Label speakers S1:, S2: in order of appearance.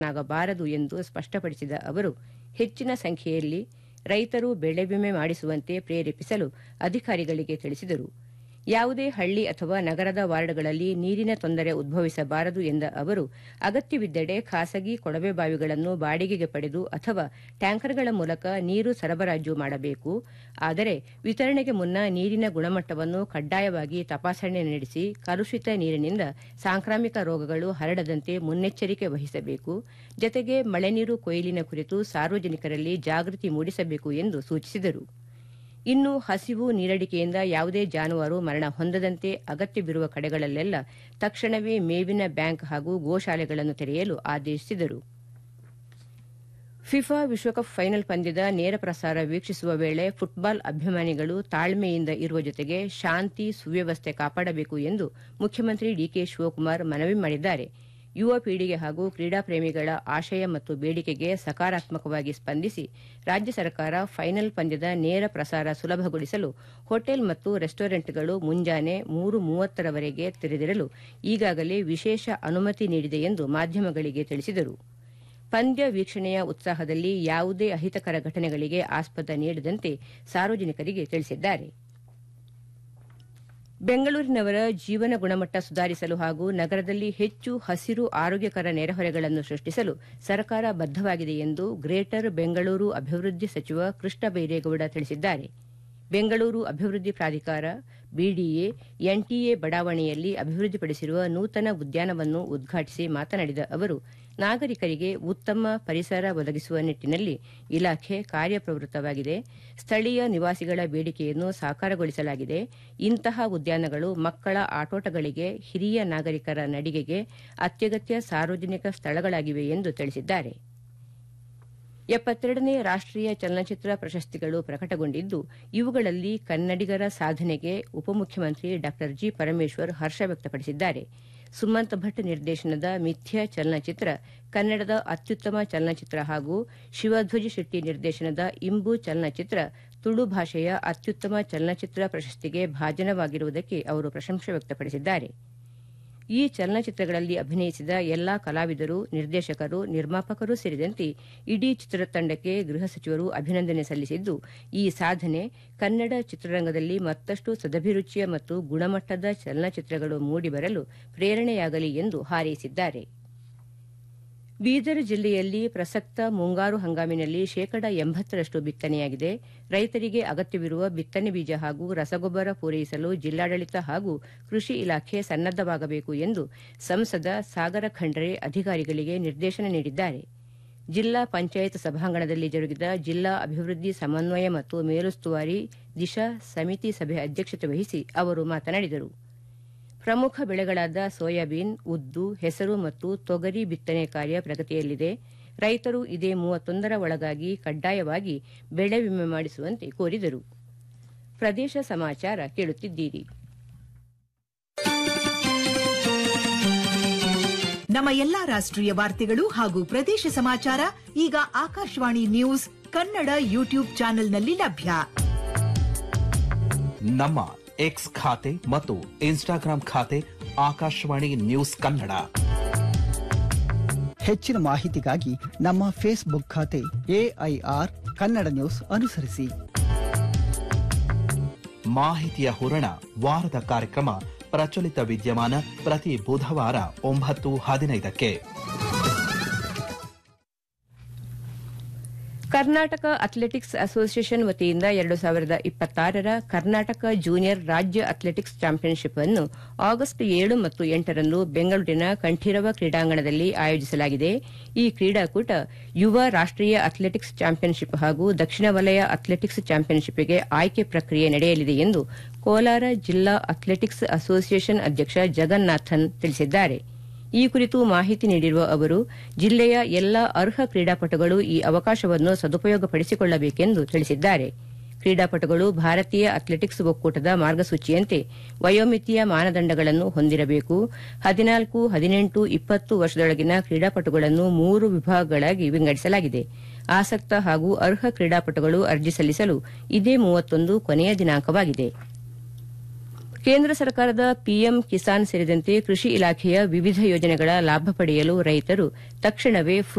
S1: ಆಗಬಾರದು ಎಂದು ಸ್ಪಷ್ಟಪಡಿಸಿದ ಅವರು ಹೆಚ್ಚಿನ ಸಂಖ್ಯೆಯಲ್ಲಿ ರೈತರು ಬೆಳೆ ವಿಮೆ ಮಾಡಿಸುವಂತೆ ಪ್ರೇರೇಪಿಸಲು ಅಧಿಕಾರಿಗಳಿಗೆ ತಿಳಿಸಿದರು. ಯಾವುದೇ ಹಳ್ಳಿ ಅಥವಾ ನಗರದ ವಾರ್ಡ್ಗಳಲ್ಲಿ ನೀರಿನ ತೊಂದರೆ ಉದ್ಭವಿಸಬಾರದು ಎಂದ ಅವರು ಅಗತ್ಯವಿದ್ದಡೆ ಖಾಸಗಿ ಕೊಳವೆ ಬಾವಿಗಳನ್ನು ಬಾಡಿಗೆಗೆ ಪಡೆದು ಅಥವಾ ಟ್ಯಾಂಕರ್ಗಳ ಮೂಲಕ ನೀರು ಸರಬರಾಜು ಮಾಡಬೇಕು. ಆದರೆ ವಿತರಣೆಗೆ ಮುನ್ನ ನೀರಿನ ಗುಣಮಟ್ಟವನ್ನು ಕಡ್ಡಾಯವಾಗಿ ತಪಾಸಣೆ ನಡೆಸಿ ಕಲುಷಿತ ನೀರಿನಿಂದ ಸಾಂಕ್ರಾಮಿಕ ರೋಗಗಳು ಹರಡದಂತೆ ಮುನ್ನೆಚ್ಚರಿಕೆ ವಹಿಸಬೇಕು. ಜತೆಗೆ ಮಳೆನೀರು ಕೊಯ್ಲಿನ ಕುರಿತು ಸಾರ್ವಜನಿಕರಲ್ಲಿ ಜಾಗೃತಿ ಮೂಡಿಸಬೇಕು ಎಂದು ಸೂಚಿಸಿದರು. ಇನ್ನು ಹಸಿವು ನೀರಡಿಕೆಯಿಂದ ಯಾವುದೇ ಜಾನುವಾರು ಮರಣ ಹೊಂದದಂತೆ ಅಗತ್ಯವಿರುವ ಕಡೆಗಳಲ್ಲೆಲ್ಲ ತಕ್ಷಣವೇ ಮೇವಿನ ಬ್ಯಾಂಕ್ ಹಾಗೂ ಗೋಶಾಲೆಗಳನ್ನು ತೆರೆಯಲು ಆದೇಶಿಸಿದರು. ಫಿಫಾ ವಿಶ್ವಕಪ್ ಫೈನಲ್ ಪಂದ್ಯದ ನೇರ ಪ್ರಸಾರ ವೀಕ್ಷಿಸುವ ವೇಳೆ ಫುಟ್ಬಾಲ್ ಅಭಿಮಾನಿಗಳು ತಾಳ್ಮೆಯಿಂದ ಇರುವ ಜೊತೆಗೆ ಶಾಂತಿ ಸುವ್ಯವಸ್ಥೆ ಕಾಪಾಡಬೇಕು ಎಂದು ಮುಖ್ಯಮಂತ್ರಿ ಡಿಕೆ ಶಿವಕುಮಾರ್ ಮನವಿ ಮಾಡಿದ್ದಾರೆ. ಯುವ ಪೀಳಿಗೆ ಹಾಗೂ ಕ್ರೀಡಾ ಪ್ರೇಮಿಗಳ ಆಶಯ ಮತ್ತು ಬೇಡಿಕೆಗೆ ಸಕಾರಾತ್ಮಕವಾಗಿ ಸ್ಪಂದಿಸಿ ರಾಜ್ಯ ಸರ್ಕಾರ ಫೈನಲ್ ಪಂದ್ಯದ ನೇರ ಪ್ರಸಾರ ಸುಲಭಗೊಳಿಸಲು ಹೋಟೆಲ್ ಮತ್ತು ರೆಸ್ಟೋರೆಂಟ್ಗಳು ಮುಂಜಾನೆ 3:30 ತೆರೆದಿರಲು ಈಗಾಗಲೇ ವಿಶೇಷ ಅನುಮತಿ ನೀಡಿದೆ ಎಂದು ಮಾಧ್ಯಮಗಳಿಗೆ ತಿಳಿಸಿದರು. ಪಂದ್ಯ ವೀಕ್ಷಣೆಯ ಉತ್ಸಾಹದಲ್ಲಿ ಯಾವುದೇ ಅಹಿತಕರ ಘಟನೆಗಳಿಗೆ ಆಸ್ಪದ ನೀಡದಂತೆ ಸಾರ್ವಜನಿಕರಿಗೆ ತಿಳಿಸಿದ್ದಾರೆ. ಬೆಂಗಳೂರಿನವರ ಜೀವನ ಗುಣಮಟ್ಟ ಸುಧಾರಿಸಲು ಹಾಗೂ ನಗರದಲ್ಲಿ ಹೆಚ್ಚು ಹಸಿರು ಆರೋಗ್ಯಕರ ನೆರೆಹೊರೆಗಳನ್ನು ಸೃಷ್ಟಿಸಲು ಸರ್ಕಾರ ಬದ್ದವಾಗಿದೆ ಎಂದು ಗ್ರೇಟರ್ ಬೆಂಗಳೂರು ಅಭಿವೃದ್ಧಿ ಸಚಿವ ಕೃಷ್ಣ ಬೈರೇಗೌಡ ತಿಳಿಸಿದ್ದಾರೆ. ಬೆಂಗಳೂರು ಅಭಿವೃದ್ಧಿ ಪ್ರಾಧಿಕಾರ ಬಿಡಿಎ ಎನ್ಟಿಎ ಬಡಾವಣೆಯಲ್ಲಿ ಅಭಿವೃದ್ಧಿಪಡಿಸಿರುವ ನೂತನ ಉದ್ಯಾನವನ್ನು ಉದ್ಘಾಟಿಸಿ ಮಾತನಾಡಿದ ಅವರು ನಾಗರಿಕರಿಗೆ ಉತ್ತಮ ಪರಿಸರ ಒದಗಿಸುವ ನಿಟ್ಟಿನಲ್ಲಿ ಇಲಾಖೆ ಕಾರ್ಯಪ್ರವೃತ್ತವಾಗಿದೆ. ಸ್ಥಳೀಯ ನಿವಾಸಿಗಳ ಬೇಡಿಕೆಯನ್ನು ಸಾಕಾರಗೊಳಿಸಲಾಗಿದೆ. ಇಂತಹ ಉದ್ಯಾನಗಳು ಮಕ್ಕಳ ಆಟೋಟಗಳಿಗೆ, ಹಿರಿಯ ನಾಗರಿಕರ ನಡಿಗೆಗೆ ಅತ್ಯಗತ್ಯ ಸಾರ್ವಜನಿಕ ಸ್ಥಳಗಳಾಗಿವೆ ಎಂದು ತಿಳಿಸಿದ್ದಾರೆ. 72ನೇ ರಾಷ್ಟೀಯ ಚಲನಚಿತ್ರ ಪ್ರಶಸ್ತಿಗಳು ಪ್ರಕಟಗೊಂಡಿದ್ದು, ಇವುಗಳಲ್ಲಿ ಕನ್ನಡಿಗರ ಸಾಧನೆಗೆ ಉಪಮುಖ್ಯಮಂತ್ರಿ ಡಾ ಜಿ. ಪರಮೇಶ್ವರ್ ಹರ್ಷ ವ್ಯಕ್ತಪಡಿಸಿದ್ದಾರೆ. ಸುಮಂತ್ ಭಟ್ ನಿರ್ದೇಶನದ ಮಿಥ್ಯ ಚಲನಚಿತ್ರ ಕನ್ನಡದ ಅತ್ಯುತ್ತಮ ಚಲನಚಿತ್ರ ಹಾಗೂ ಶಿವಧ್ವಜ್ ಶೆಟ್ಟಿ ನಿರ್ದೇಶನದ ಇಂಬು ಚಲನಚಿತ್ರ ತುಳು ಭಾಷೆಯ ಅತ್ಯುತ್ತಮ ಚಲನಚಿತ್ರ ಪ್ರಶಸ್ತಿಗೆ ಭಾಜನವಾಗಿರುವುದಕ್ಕೆ ಅವರು ಪ್ರಶಂಸೆ ವ್ಯಕ್ತಪಡಿಸಿದ್ದಾರೆ. ಈ ಚಲನಚಿತ್ರಗಳಲ್ಲಿ ಅಭಿನಯಿಸಿದ ಎಲ್ಲಾ ಕಲಾವಿದರು, ನಿರ್ದೇಶಕರು, ನಿರ್ಮಾಪಕರು ಸೇರಿದಂತೆ ಇಡೀ ಚಿತ್ರತಂಡಕ್ಕೆ ಗೃಹ ಸಚಿವರು ಅಭಿನಂದನೆ ಸಲ್ಲಿಸಿದ್ದು, ಈ ಸಾಧನೆ ಕನ್ನಡ ಚಿತ್ರರಂಗದಲ್ಲಿ ಮತ್ತಷ್ಟು ಸದಭಿರುಚಿಯ ಮತ್ತು ಗುಣಮಟ್ಟದ ಚಲನಚಿತ್ರಗಳು ಮೂಡಿಬರಲು ಪ್ರೇರಣೆಯಾಗಲಿ ಎಂದು ಹಾರೈಸಿದ್ದಾರೆ. ಬೀದರ್ ಜಿಲ್ಲೆಯಲ್ಲಿ ಪ್ರಸಕ್ತ ಮುಂಗಾರು ಹಂಗಾಮಿನಲ್ಲಿ 80% ಬಿತ್ತನೆಯಾಗಿದೆ. ರೈತರಿಗೆ ಅಗತ್ಯವಿರುವ ಬಿತ್ತನೆ ಬೀಜ ಹಾಗೂ ರಸಗೊಬ್ಬರ ಪೂರೈಸಲು ಜಿಲ್ಲಾಡಳಿತ ಹಾಗೂ ಕೃಷಿ ಇಲಾಖೆ ಸನ್ನದ್ದವಾಗಬೇಕು ಎಂದು ಸಂಸದ ಸಾಗರ ಖಂಡ್ರೆ ಅಧಿಕಾರಿಗಳಿಗೆ ನಿರ್ದೇಶನ ನೀಡಿದ್ದಾರೆ. ಜಿಲ್ಲಾ ಪಂಚಾಯತ್ ಸಭಾಂಗಣದಲ್ಲಿ ಜರುಗಿದ ಜಿಲ್ಲಾ ಅಭಿವೃದ್ಧಿ ಸಮನ್ವಯ ಮತ್ತು ಮೇಲುಸ್ತುವಾರಿ ದಿಶಾ ಸಮಿತಿ ಸಭೆ ಅಧ್ಯಕ್ಷತೆ ವಹಿಸಿ ಅವರು ಮಾತನಾಡಿದರು. ಪ್ರಮುಖ ಬೆಳೆಗಳಾದ ಸೋಯಾಬೀನ್, ಉದ್ದು, ಹೆಸರು ಮತ್ತು ತೊಗರಿ ಬಿತ್ತನೆ ಕಾರ್ಯ ಪ್ರಗತಿಯಲ್ಲಿದೆ. ರೈತರು ಇದೇ 31ರ ಒಳಗಾಗಿ ಕಡ್ಡಾಯವಾಗಿ ಬೆಳೆ ವಿಮೆ ಮಾಡಿಸುವಂತೆ ಕೋರಿದರು. ಪ್ರದೇಶ ಸಮಾಚಾರ ಕೇಳುತ್ತಿದ್ದೀರಿ.
S2: ನಮ್ಮ ಎಲ್ಲಾ ರಾಷ್ಟ್ರೀಯ ವಾರ್ತೆಗಳು ಹಾಗೂ ಪ್ರದೇಶ ಸಮಾಚಾರ ಈಗ ಆಕಾಶವಾಣಿ ನ್ಯೂಸ್ ಕನ್ನಡ ಯೂಟ್ಯೂಬ್ ಚಾನೆಲ್ನಲ್ಲಿ ಲಭ್ಯ.
S3: ನಮ್ಮ ಎಕ್ಸ್ ಖಾತೆ ಮತ್ತು ಇನ್ಸ್ಟಾಗ್ರಾಂ ಖಾತೆ ಆಕಾಶವಾಣಿ ನ್ಯೂಸ್ ಕನ್ನಡ.
S4: ಹೆಚ್ಚಿನ ಮಾಹಿತಿಗಾಗಿ ನಮ್ಮ ಫೇಸ್ಬುಕ್ ಖಾತೆ ಎಐಆರ್ ಕನ್ನಡ ನ್ಯೂಸ್ ಅನುಸರಿಸಿ.
S3: ಮಾಹಿತಿಯ ಹೂರಣ ವಾರದ ಕಾರ್ಯಕ್ರಮ ಪ್ರಚಲಿತ ವಿದ್ಯಮಾನ ಪ್ರತಿ ಬುಧವಾರ 9:15ಕ್ಕೆ.
S1: ಕರ್ನಾಟಕ ಅಥ್ಲೆಟಿಕ್ಸ್ ಅಸೋಸಿಯೇಷನ್ ವತಿಯಿಂದ 2026ರ ಕರ್ನಾಟಕ ಜೂನಿಯರ್ ರಾಜ್ಯ ಅಥ್ಲೆಟಿಕ್ಸ್ ಚಾಂಪಿಯನ್ಶಿಪ್ ಅನ್ನು ಆಗಸ್ಟ್ 7 ಮತ್ತು 8ರಂದು ಬೆಂಗಳೂರಿನ ಕಂಠೀರವ ಕ್ರೀಡಾಂಗಣದಲ್ಲಿ ಆಯೋಜಿಸಲಾಗಿದೆ. ಈ ಕ್ರೀಡಾಕೂಟ ಯುವ ರಾಷ್ಟೀಯ ಅಥ್ಲೆಟಿಕ್ಸ್ ಚಾಂಪಿಯನ್ಶಿಪ್ ಹಾಗೂ ದಕ್ಷಿಣ ವಲಯ ಅಥ್ಲೆಟಿಕ್ಸ್ ಚಾಂಪಿಯನ್ಶಿಪ್ಗೆ ಆಯ್ಕೆ ಪ್ರಕ್ರಿಯೆ ನಡೆಯಲಿದೆ ಎಂದು ಕೋಲಾರ ಜಿಲ್ಲಾ ಅಥ್ಲೆಟಿಕ್ಸ್ ಅಸೋಸಿಯೇಷನ್ ಅಧ್ಯಕ್ಷ ಜಗನ್ನಾಥನ್ ತಿಳಿಸಿದ್ದಾರೆ. ಈ ಕುರಿತು ಮಾಹಿತಿ ನೀಡಿರುವ ಅವರು, ಜಿಲ್ಲೆಯ ಎಲ್ಲಾ ಅರ್ಹ ಕ್ರೀಡಾಪಟುಗಳು ಈ ಅವಕಾಶವನ್ನು ಸದುಪಯೋಗಪಡಿಸಿಕೊಳ್ಳಬೇಕೆಂದು ತಿಳಿಸಿದ್ದಾರೆ. ಕ್ರೀಡಾಪಟುಗಳು ಭಾರತೀಯ ಅಥ್ಲೆಟಿಕ್ಸ್ ಒಕ್ಕೂಟದ ಮಾರ್ಗಸೂಚಿಯಂತೆ ವಯೋಮಿತಿಯ ಮಾನದಂಡಗಳನ್ನು ಹೊಂದಿರಬೇಕು. 14, 18, 20 ವರ್ಷದೊಳಗಿನ ಕ್ರೀಡಾಪಟುಗಳನ್ನು 3 ವಿಭಾಗಗಳಾಗಿ ವಿಂಗಡಿಸಲಾಗಿದೆ. ಆಸಕ್ತ ಹಾಗೂ ಅರ್ಹ ಕ್ರೀಡಾಪಟುಗಳು ಅರ್ಜಿ ಸಲ್ಲಿಸಲು ಇದೇ 31 ಕೊನೆಯ ದಿನಾಂಕವಾಗಿದೆ. ಕೇಂದ್ರ ಸರ್ಕಾರದ ಪಿಎಂ ಕಿಸಾನ್ ಸೇರಿದಂತೆ ಕೃಷಿ ಇಲಾಖೆಯ ವಿವಿಧ ಯೋಜನೆಗಳ ಲಾಭ ಪಡೆಯಲು ರೈತರು ತಕ್ಷಣವೇ